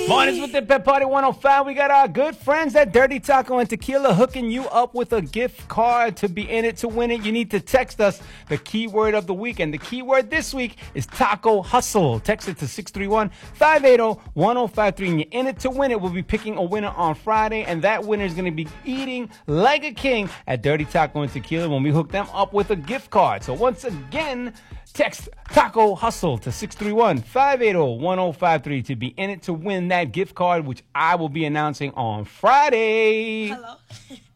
Mornings with the Pep Party 105. We got our good friends at Dirty Taco and Tequila hooking you up with a gift card. To be in it to win it, you need to text us the keyword of the week. And the keyword this week is Taco Hustle. Text it to 631-580-1053. And you're in it to win it. We'll be picking a winner on Friday. And that winner is going to be eating like a king at Dirty Taco and Tequila when we hook them up with a gift card. So once again, text Taco Hustle to 631-580-1053 to be in it to win that gift card, which I will be announcing on Friday. Hello.